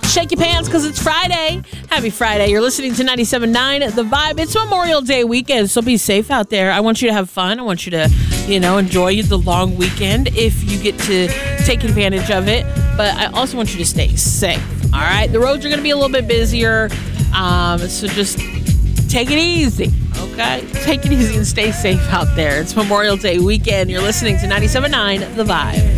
Shake your pants because it's Friday. Happy Friday. You're listening to 97.9 The Vibe. It's Memorial Day weekend, so be safe out there. I want you to have fun. I want you to, enjoy the long weekend if you get to take advantage of it. But I also want you to stay safe. All right? The roads are going to be a little bit busier, so just take it easy, okay? Take it easy and stay safe out there. It's Memorial Day weekend. You're listening to 97.9 The Vibe.